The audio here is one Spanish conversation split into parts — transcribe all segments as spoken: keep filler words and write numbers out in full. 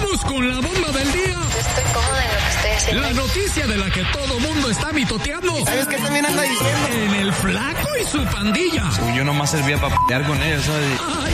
Vamos con la bomba del día. Estoy cómoda en lo que estoy haciendo. La noticia de la que todo mundo está mitoteando. ¿Sabes qué también anda diciendo? En el Flaco y su pandilla. Yo nomás servía para pelear con ellos, ¿sabes? Ay.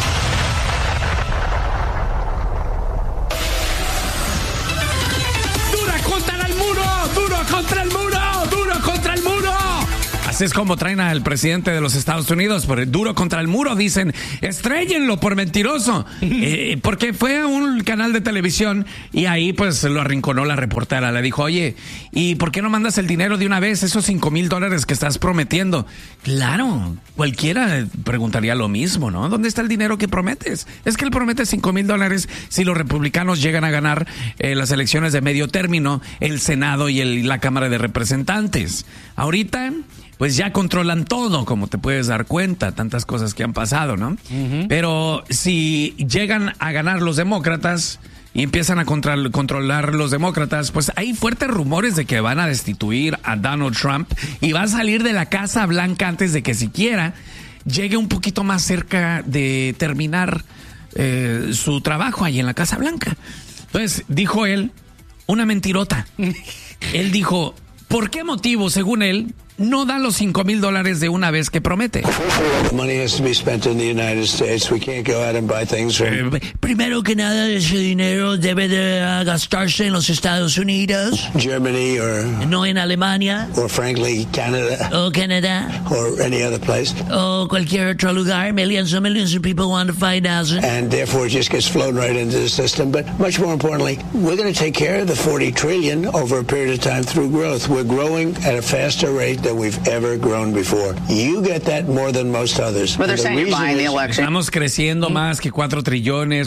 ¡Dura contra el muro! ¡Duro contra el muro! ¡Duro contra el muro! Así es como traen al presidente de los Estados Unidos, por el duro contra el muro, dicen, estréllenlo por mentiroso, eh, porque fue a un canal de televisión y ahí pues lo arrinconó la reportera, le dijo, oye, ¿y por qué no mandas el dinero de una vez, esos cinco mil dólares que estás prometiendo? Claro, cualquiera preguntaría lo mismo, ¿no? ¿Dónde está el dinero que prometes? Es que él promete cinco mil dólares si los republicanos llegan a ganar eh, las elecciones de medio término, el Senado y el, la Cámara de Representantes. Ahorita pues ya controlan todo, como te puedes dar cuenta, tantas cosas que han pasado, ¿no? Uh-huh. Pero si llegan a ganar los demócratas y empiezan a contra- controlar los demócratas, pues hay fuertes rumores de que van a destituir a Donald Trump y va a salir de la Casa Blanca antes de que siquiera llegue un poquito más cerca de terminar eh, su trabajo ahí en la Casa Blanca. Entonces, dijo él, una mentirota. Él dijo, ¿por qué motivo, según él, no da los cinco mil dólares de una vez que promete? Money has to be spent in the United States. We can't go out and buy things from... Eh, primero que nada, ese dinero debe de uh, gastarse en los Estados Unidos. Germany or... No en Alemania. Or frankly, Canada. O Canadá. Or any other place. O cualquier otro lugar. Millions and millions of people want to find out. And therefore it just gets flown right into the system. But much more importantly, we're going to take care of the forty trillion over a period of time through growth. We're growing at a faster rate than we've ever grown before. You get that more than most others. But they're saying you're buying the election. Estamos creciendo mm. más que cuatro trillones,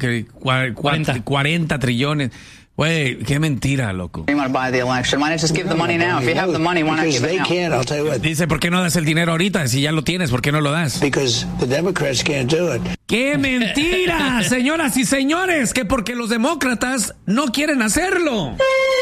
cuarenta trillones. Güey, qué mentira, loco. You want to buy the election? Why not just give the money now? If you have the money, why not give it now? Can't, I'll tell you what. Dice, ¿por qué no das el dinero ahorita? Si ya lo tienes, ¿por qué no lo das? Because the Democrats can't do it. ¡Qué mentira, señoras y señores! Que porque los demócratas no quieren hacerlo.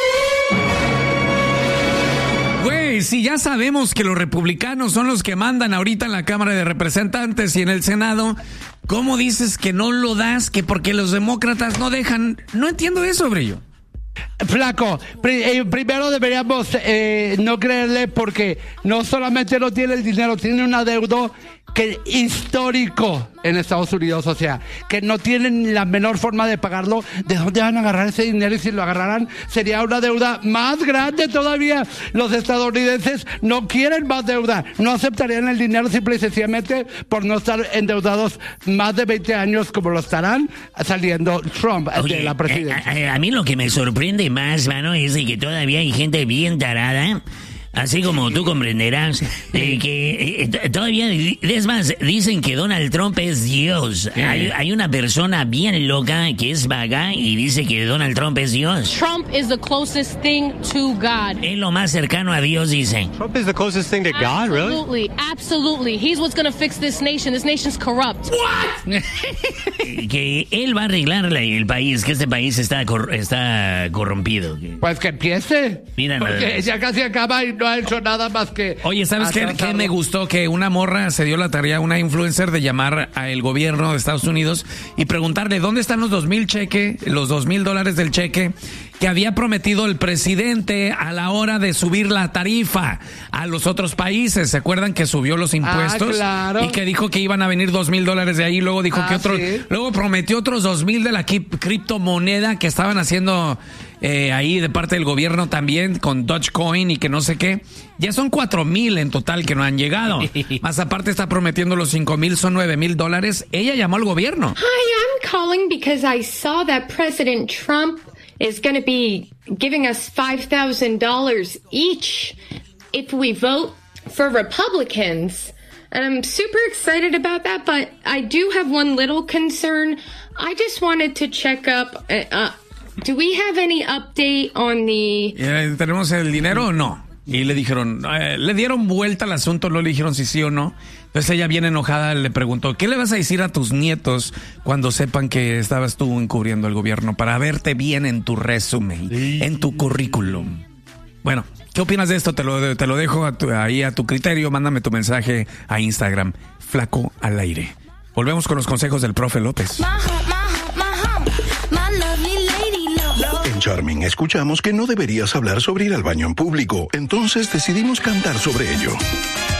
Güey, si ya sabemos que los republicanos son los que mandan ahorita en la Cámara de Representantes y en el Senado, ¿cómo dices que no lo das? Que porque los demócratas no dejan. No entiendo eso, Brillo. Flaco, pr- eh, primero deberíamos eh, no creerle porque no solamente no tiene el dinero, tiene un adeudo que histórico en Estados Unidos, o sea, que no tienen la menor forma de pagarlo. ¿De dónde van a agarrar ese dinero? Y si lo agarraran, sería una deuda más grande todavía. Los estadounidenses no quieren más deuda, no aceptarían el dinero simple y sencillamente por no estar endeudados más de veinte años como lo estarán saliendo Trump. Oye, de la presidencia. A, a, a mí lo que me sorprende más, mano, es de que todavía hay gente bien tarada, así como tú comprenderás, eh, que eh, todavía, es más, dicen que Donald Trump es Dios. Hay, hay una persona bien loca que es vaga y dice que Donald Trump es Dios. Trump is the closest thing to God. Es lo más cercano a Dios, dice. Trump is the closest thing to God, really? Absolutely, absolutely. He's what's going to fix this nation. This nation's corrupt. What? Que él va a arreglar el país, que este país está cor- está corrompido. Pues que empiece. Mira, porque ya casi acaba y no ha hecho nada más que... Oye, ¿sabes qué, qué me gustó? Que una morra se dio la tarea, una influencer, de llamar al gobierno de Estados Unidos y preguntarle dónde están los dos mil cheque, los dos mil dólares del cheque que había prometido el presidente a la hora de subir la tarifa a los otros países. ¿Se acuerdan que subió los impuestos? Ah, claro. Y que dijo que iban a venir dos mil dólares de ahí, luego dijo ah, que otro, ¿sí? Luego prometió otros dos mil de la criptomoneda que estaban haciendo eh, ahí de parte del gobierno también con Dogecoin y que no sé qué. Ya son cuatro mil en total que no han llegado. Más aparte está prometiendo los cinco mil, son nueve mil dólares. Ella llamó al gobierno. Hi, I'm calling because I saw that President Trump is going to be giving us five thousand dollars each if we vote for Republicans. And I'm super excited about that, but I do have one little concern. I just wanted to check up. Uh, uh, do we have any update on the... Eh, ¿Tenemos el dinero o no? Y le dijeron, eh, le dieron vuelta al asunto, no le dijeron si sí o no. Entonces ella bien enojada le preguntó, ¿qué le vas a decir a tus nietos cuando sepan que estabas tú encubriendo el gobierno para verte bien en tu resumen, sí, en tu currículum? Bueno, ¿qué opinas de esto? Te lo, te lo dejo a tu, ahí a tu criterio. Mándame tu mensaje a Instagram, Flaco al Aire. Volvemos con los consejos del profe López. My home, my home, my home, my lovely lady. Charming escuchamos que no deberías hablar sobre ir al baño en público. Entonces decidimos cantar sobre ello.